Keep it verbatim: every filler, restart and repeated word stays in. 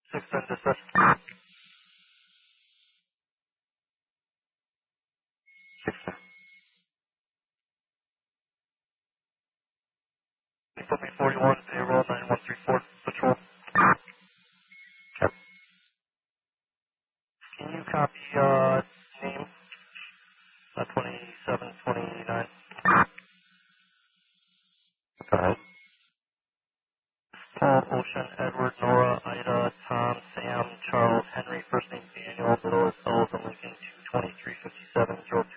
six ten dispatch. six ten. You put me forty-one, payroll nine one three four, patrol. Yep. Can you copy, uh, name? Uh, twenty-seven twenty-nine. Go ahead. Paul, Ocean, Edward, Nora, Ida, Tom, Sam, Charles, Henry, first name Daniel, below is L, the Lincoln two twenty-three fifty-seven, zero two.